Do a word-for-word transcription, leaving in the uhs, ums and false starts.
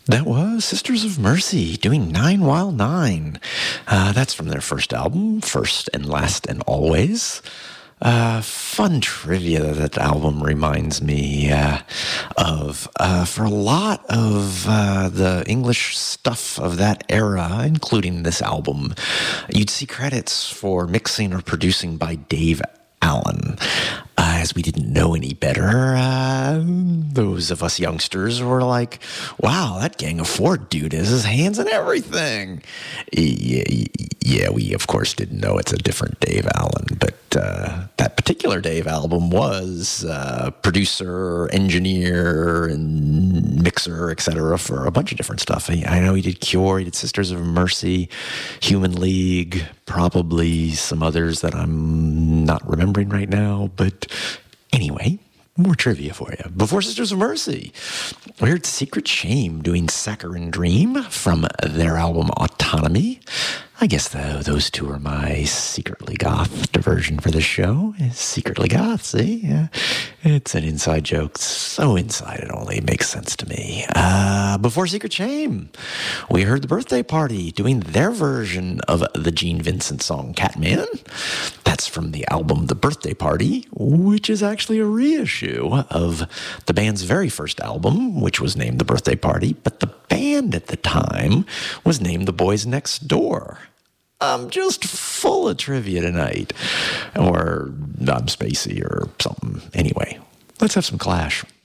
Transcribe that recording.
That was Sisters of Mercy doing Nine While Nine. Uh, that's from their first album, First and Last and Always. Uh, fun trivia that, that album reminds me uh, of. Uh, for a lot of uh, the English stuff of that era, including this album, you'd see credits for mixing or producing by Dave Allen. Uh, as we didn't know any better, uh, those of us youngsters were like, wow, that Gang of Four dude has his hands in everything. Yeah, yeah, we of course didn't know it's a different Dave Allen, but uh, that particular Dave album was uh, producer, engineer, and mixer, et cetera, for a bunch of different stuff. I, I know he did Cure, he did Sisters of Mercy, Human League, probably some others that I'm not remembering right now, but anyway, more trivia for you. Before Sisters of Mercy, we heard Secret Shame doing Saccharine Dream from their album Autonomy. I guess, though, those two are my secretly goth diversion for this show. Secretly goth, see? Yeah. It's an inside joke. So inside it only makes sense to me. Uh, before Secret Shame, we heard The Birthday Party doing their version of the Gene Vincent song Catman. That's from the album The Birthday Party, which is actually a reissue of the band's very first album, which was named The Birthday Party, but the band at the time was named The Boys Next Door. I'm just full of trivia tonight. Or I'm spacey or something. Anyway, let's have some Clash.